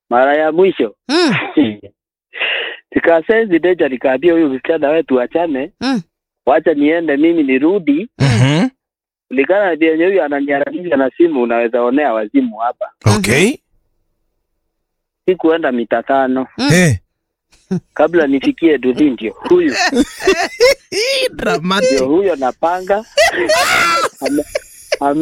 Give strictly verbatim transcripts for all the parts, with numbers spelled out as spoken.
Mara ya mwisho. Mm. Nikasema deja nikaambia huyu msichana wetu achane. Mm. Wacha niende mimi nirudi. Mhm. Likana ndio huyu ananiharibia na simu, unaweza onea wazimu hapa. Okay. Sikuenda mita tano. Mm. Eh. Kabla nifikie Dudhi ndio huyu. Dramatic. Ndio huyo napanga. Ame, ame,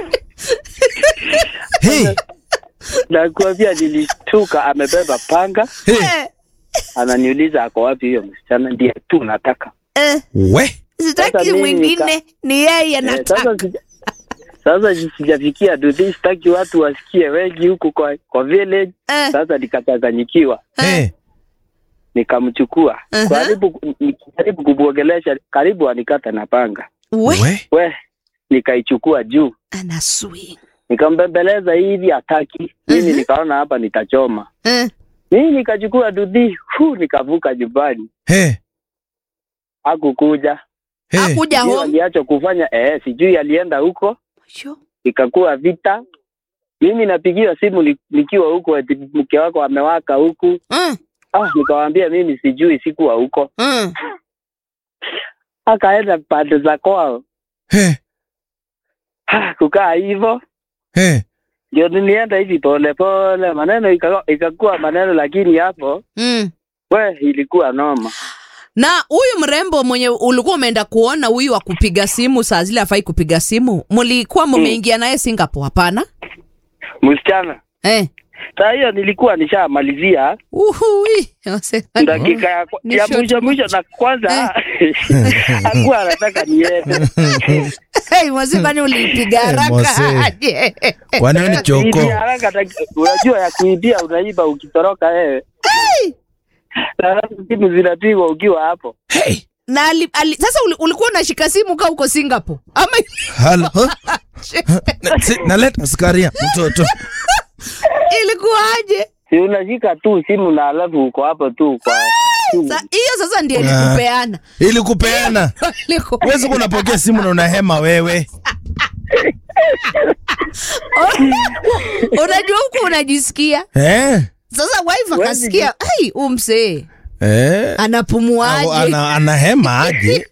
Hey. na kuambia nilishtuka amebeba panga. Hey. Ananiuliza ako wapi hiyo msichana, ndiye tu nataka. Eh, We. sitaki Sasa mimi mwingine, nika- ni yeye Eh, nataka. Sasa sija- sasa sijafikia Dudhi, sitaki watu wasikie wengi huku kwa kwa village. Eh, Sasa nikachanganyikiwa, Hey. nikamchukua. Uh-huh. Karibu nikijaribu kumwogelesha, karibu anikata na panga. we, We. We, nikaichukua juu. ana swing. Nikambembeleza hivi hataki. Mimi Mhm. nikaona hapa nitachoma. Eh, Mimi nikachukua Dudhi, hu nikavuka nyumbani. Hey. Hakukuja. Hey. akuja Sijui home. aliacho kufanya eh, sijui alienda huko, Sure. ikakuwa vita. Mimi napigiwa simu ni- nikiwa huko, eti mke wako amewaka huku. Mm, Ah, nikawaambia mimi sijui, sikuwa huko. mm. Akaenda pande za kwao. Hey. Ah, kukaa hivyo. Hey. Ndio nilienda hivi pole pole, maneno ika- ikakuwa maneno, lakini hapo Mm. we ilikuwa noma. Na huyu mrembo mwenye ulikuwa umeenda kuona, huyu wa kupiga simu saa zile afai kupiga simu, mlikuwa mmeingia naye Singapore? Hapana. Msichana. Eh. Saa hiyo nilikuwa nishamalizia Uhui. dakika ya, Ni ya short mwisho mwisho, na kwanza hakuwa anataka niende. Hey, mwasi kwani ulipiga haraka Mose. aje? Kwani wewe ni Hivi choko? haraka taki- unajua ya kuibia unaiba ukitoroka wewe. Na simu zinapigwa ukiwa hapo. Hey. Na ali, ali, sasa uli, ulikuwa unashika simu kaa uko Singapore ama Hello. Na- si- Naleta skaria mtoto. ilikuwaje? Si unashika tu simu na alafu uko hapo tu kwa Sa, hiyo sasa ndio Ah. ilikupeana. Ili kupeana. Iliku- Wewe uko unapokea simu na unahema wewe. Unajua huko unajisikia. Eh? Sasa wife akasikia, ai umsee Eh? Au anapumuaje? ana anahema aje?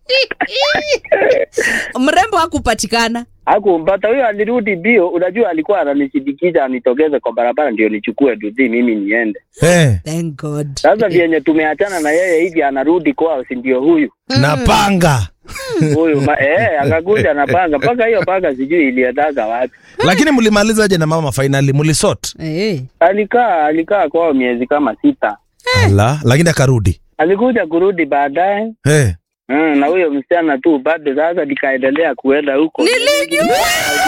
Mrembo hakupatikana. hakumpata huyo, alirudi bio. Unajua alikuwa ananisindikiza anitokeze kwa barabara ndio nichukue Dudhi mimi niende. Eh. Thank God. Sasa vyenye tumeachana na yeye hivi anarudi kwao, si ndio huyu Na panga. huyu ma, eh akakuja na panga, mpaka hiyo panga sijui iliendaga wapi. Lakini mlimaliza aje na mama finally mlisort? Eh. Alikaa alikaa kwao miezi kama sita, Ala, lakini akarudi. alikuja kurudi baadaye. Eh. Mm, na huyo msichana tu bado. Sasa nikaendelea kuenda huko. Nilijua.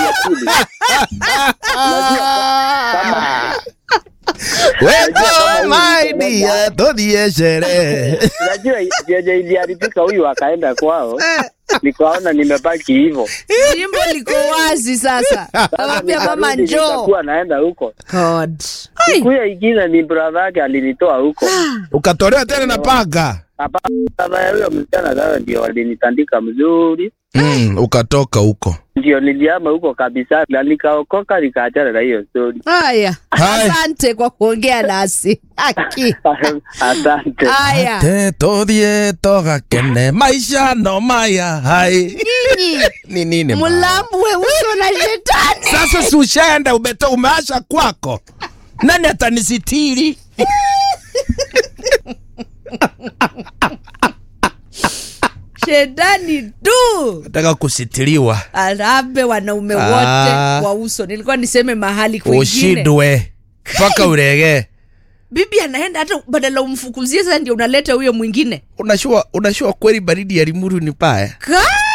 Wewe my dear, todie sherehe. Unajua jeje iliharibika, huyu akaenda kwao, nikaona nimebaki hivyo. Jimbo liko wazi sasa. Anamwambia mama njoo. Nikakuwa naenda huko. God. Siku hiyo ingine ni brother yake alinitoa huko. Ukatolewa tena na panga. Hapa baba ya huyo msichana sasa ndio walinitandika mzuri. Mm, ukatoka huko. Ndio niliama huko kabisa na nikaokoka, nikaachana na hiyo story. Haya. Hai. Asante kwa kuongea nasi. Haki. Asante. Haya. Te todie toga kene maisha no maya hai. Nyinyi Ni nini? ma? mulambwe uso na shetani. Sasa si ushaenda umeto umeasha kwako. Nani atanisitiri? Shetani tu. Nataka kusitiriwa. Arambe wanaume Ah. wote wa uso. Nilikuwa niseme mahali kwingine. Ushidwe. Paka urege. Bibi anaenda hata badala umfukuzie sasa ndio unaleta huyo mwingine. Unashua unashua kweli baridi ya Limuru ni paya. Ka